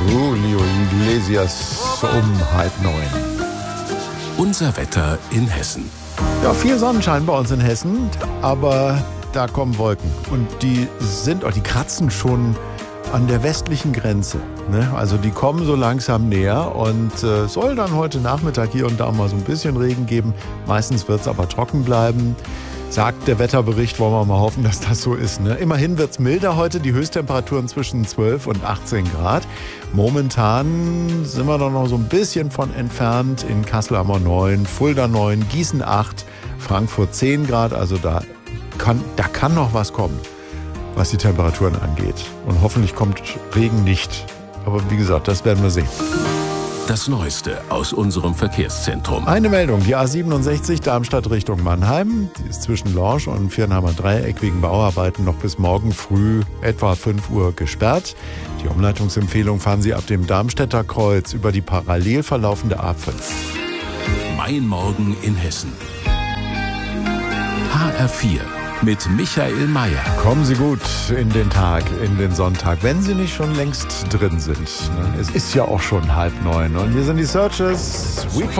Julio Iglesias um 8:30. Unser Wetter in Hessen. Ja, viel Sonnenschein bei uns in Hessen, aber da kommen Wolken. Und die kratzen schon an der westlichen Grenze. Ne? Also die kommen so langsam näher und soll dann heute Nachmittag hier und da mal so ein bisschen Regen geben. Meistens wird es aber trocken bleiben. Sagt der Wetterbericht, wollen wir mal hoffen, dass das so ist. Ne? Immerhin wird es milder heute, die Höchsttemperaturen zwischen 12 und 18 Grad. Momentan sind wir noch so ein bisschen von entfernt. In Kassel haben wir 9, Fulda 9, Gießen 8, Frankfurt 10 Grad. Also da kann noch was kommen, was die Temperaturen angeht. Und hoffentlich kommt Regen nicht. Aber wie gesagt, das werden wir sehen. Das Neueste aus unserem Verkehrszentrum. Eine Meldung, die A67 Darmstadt Richtung Mannheim. Die ist zwischen Lorsch und Viernheimer Dreieck wegen Bauarbeiten noch bis morgen früh etwa 5 Uhr gesperrt. Die Umleitungsempfehlung fahren Sie ab dem Darmstädter Kreuz über die parallel verlaufende A5. Mein Morgen in Hessen. HR4 mit Michael Mayer. Kommen Sie gut in den Tag, in den Sonntag, wenn Sie nicht schon längst drin sind. Es ist ja auch schon 8:30 und wir sind die Searchers. Sweet